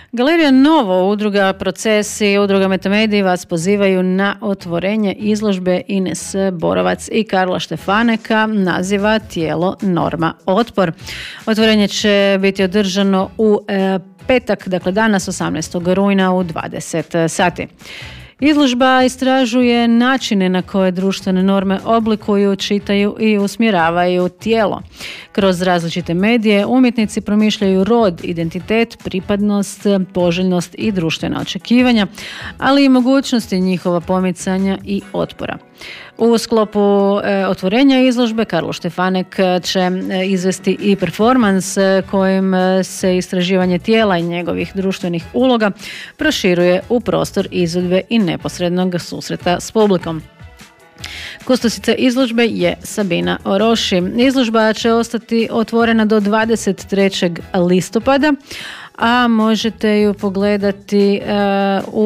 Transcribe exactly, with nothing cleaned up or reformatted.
Galerija Novo, udruga Procesi i udruga Metamediji vas pozivaju na otvorenje izložbe Ines Borovac i Karla Štefaneka naziva Tijelo, norma, otpor. Otvorenje će biti održano u e, petak, dakle danas osamnaestog rujna u dvadeset sati. Izložba istražuje načine na koje društvene norme oblikuju, čitaju i usmjeravaju tijelo. Kroz različite medije umjetnici promišljaju rod, identitet, pripadnost, poželjnost i društvena očekivanja, ali i mogućnosti njihova pomicanja i otpora. U sklopu e, otvorenja izložbe Karlo Štefanek će e, izvesti i performans e, kojim e, se istraživanje tijela i njegovih društvenih uloga proširuje u prostor izvedbe i neposrednog susreta s publikom. Kustosica izložbe je Sabina Oroši. Izložba će ostati otvorena do dvadeset trećeg listopada, a možete ju pogledati e, u